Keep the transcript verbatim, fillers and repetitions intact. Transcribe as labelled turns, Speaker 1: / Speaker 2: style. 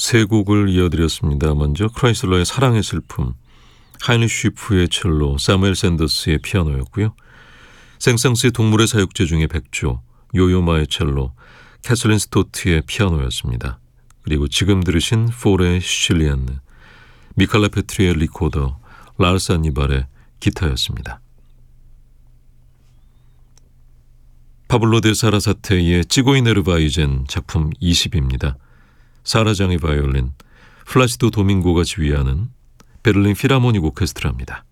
Speaker 1: 세 곡을 이어드렸습니다. 먼저 크라이슬러의 사랑의 슬픔, 하이니시 쉬프의 첼로, 사무엘 샌더스의 피아노였고요. 생상스의 동물의 사육제 중에 백조, 요요마의 첼로, 캐슬린 스토트의 피아노였습니다. 그리고 지금 들으신 포레의 시칠리안, 미칼라 페트리의 리코더, 라르스 안니발의 기타였습니다. 파블로 데 사라사테의 찌고이 네르바이젠 작품 이십입니다. 사라장의 바이올린, 플라시도 도밍고가 지휘하는 베를린 필하모닉 오케스트라입니다.